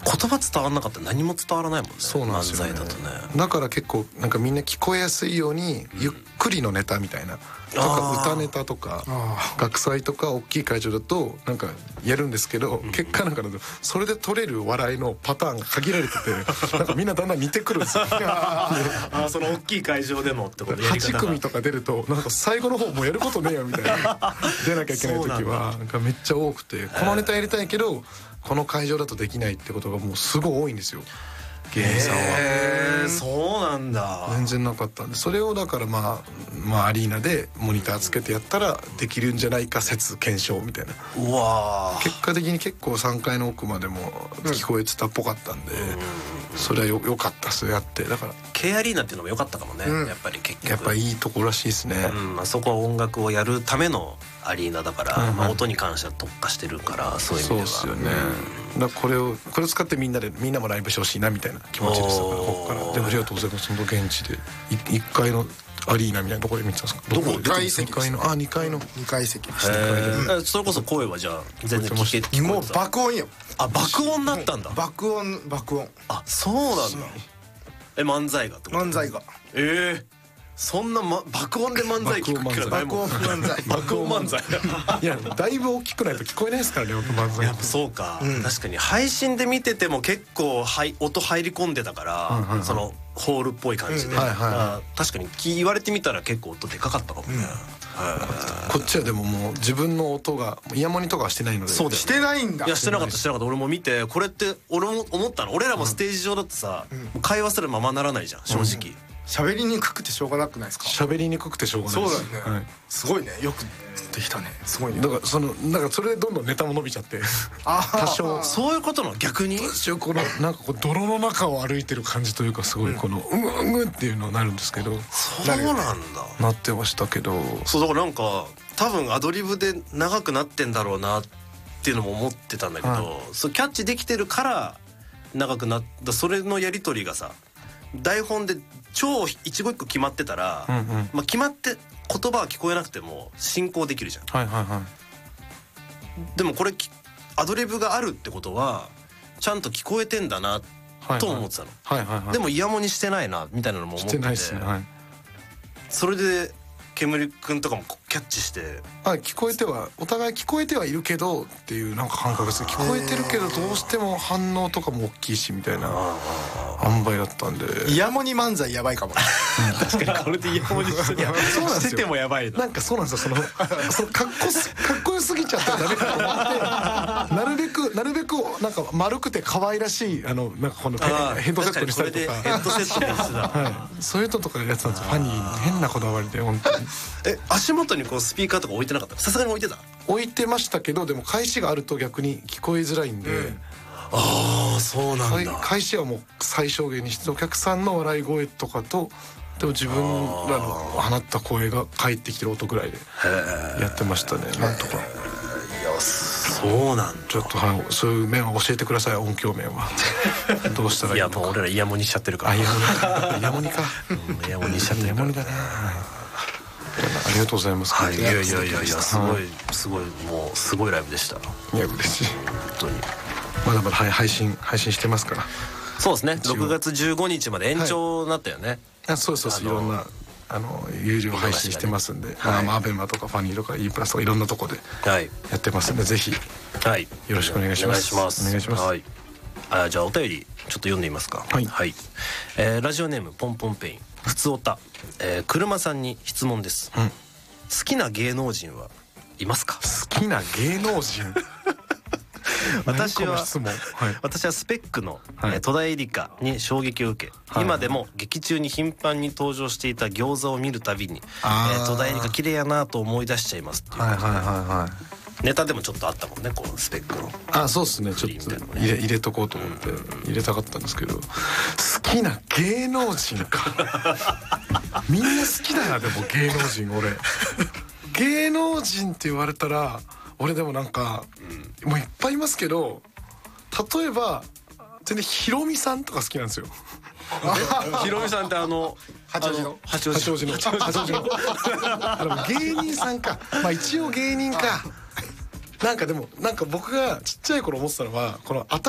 葉伝わらなかったら何も伝わらないもんね。 そうなんですよね。 漫才だとね。 だから結構なんかみんな聞こえやすいようにゆっくりのネタみたいなとか歌ネタとか学祭とか大きい会場だとなんかやるんですけど、結果なんかそれで取れる笑いのパターンが限られててなんかみんなだんだん似てくるんですよ。 その大きい会場でのってことやり方が 8組とか出るとなんか最後の方もうやることねえよみたいな出なきゃいけない時はなんかめっちゃ多くて、このネタやりたいけどこの会場だとできないってことがもうすごい多いんですよ、芸人さんは。 そうなんだ。 全然なかったんで、それをだからまあアリーナでモニターつけてやったらできるんじゃないか説検証みたいな。 うわー、 結果的に結構3階の奥までも聞こえてたっぽかったんで、それはよかったっすやって。だから K アリーナっていうのも良かったかもね、やっぱり結局やっぱいいとこらしいですね。 あそこは音楽をやるためのアリーナだから、音に関しては特化してるから、そういう意味ではそうですよね。だからこれを使ってみんなもライブしてほしいなみたいな気持ちでしたから、ここから。でもありがとうございます。その現地で1階のアリーナみたいなところで見てたんですか。 どこ 2階席です。2階席でした。 それこそ声はじゃあ全然聞けてもう爆音よ。 爆音だったんだ。 爆音。 そうなんだ。漫才がってこと？ 漫才がそんな、爆音で漫才聞く機会ないもん。爆音漫才いやだいぶ大きくないと聞こえないですからね、僕漫才。 やっぱそうか、確かに配信で見てても結構音入り込んでたから、そのホールっぽい感じで、確かに言われてみたら結構音でかかったかもね。 こっちはでももう自分の音がイヤモニとかはしてないので。 そうだよね。 してないんだ。 いやしてなかった俺も見て、これって俺も思ったの。俺らもステージ上だってさ、会話するままならないじゃん正直。 喋りにくくてしょうがなくないですか。 喋りにくくてしょうがないです。 そうだよね。すごいね、よくできたね。すごいね。 だからそれでどんどんネタも伸びちゃって多少。 そういうことの逆にこのなんかこう泥の中を歩いてる感じというか、すごいこのうんっていうのになるんですけど。 そうなんだ。 なってましたけど。 そうだからなんか多分アドリブで長くなってんだろうなっていうのも思ってたんだけど、そうキャッチできてるから長くなった。それのやり取りがさ、台本で超一語一句決まってたら、決まって言葉は聞こえなくても進行できるじゃん。でもこれアドリブがあるってことはちゃんと聞こえてんだなと思ってたの。でもイヤモニしてないなみたいなのも思ってて、それで煙くんとかもキャッチして、 聞こえてはお互い聞こえてはいるけどっていうなんか感覚です。聞こえてるけどどうしても反応とかも大きいしみたいな塩梅だったんで。 イヤモニ漫才やばいかも。 確かにこれでイヤモニしててもやばいな。 なんかそうなんですよ。そのかっこよすぎちゃったらダメかと思ってなるべくなんか丸くて可愛らしいなんかこのヘッドセットにしたりとか。 ヘッドセットにしてた。 そういうのとかやってたんですよ。ファニーに変なこだわりで本当に。 足元にこうスピーカーとか置いてなかった？さすがに置いてた？ 置いてましたけど、でも返しがあると逆に聞こえづらいんで。 そうなんだ。 返しはもう最小限にしてお客さんの笑い声とかと、でも自分らの放った声が返ってきてる音ぐらいでやってましたね。なんとか。 いやそうなんだ。 ちょっとそういう面を教えてください。音響面はどうしたらいいのか。 いやもう俺らイヤモニしちゃってるから。 イヤモニか。 イヤモニしちゃってるから。イヤモニだね。 ありがとうございます。 いやすごいもうすごいライブでした。 いや嬉しい。 本当に。 まだまだ配信してますから。 そうですね。6月15日まで延長になったよね。 そういろんな有料配信してますんで、アベマとかファニーとか E プラスとかいろんなとこでやってますんで、ぜひよろしくお願いします。お願いします。 じゃあお便りちょっと読んでみますか。ラジオネームポンポンペイン、ふつおた。車さんに質問です。好きな芸能人はいますか？ 好きな芸能人私はスペックの戸田恵梨香に衝撃を受け、今でも劇中に頻繁に登場していた餃子を見るたびに戸田恵梨香綺麗やなと思い出しちゃいますっていうネタでもちょっとあったもんね、こうスペックの。 そうですね。ちょっと入れとこうと思って入れたかったんですけど、好きな芸能人かみんな好きだな。でも芸能人俺芸能人って言われたら俺でもなんかもういっぱいいますけど、例えば全然ヒロミさんとか好きなんですよ。 ヒロミさんって八王子の芸人さんか。一応芸人か。なんかでもなんか僕がちっちゃい頃思ってたのは、この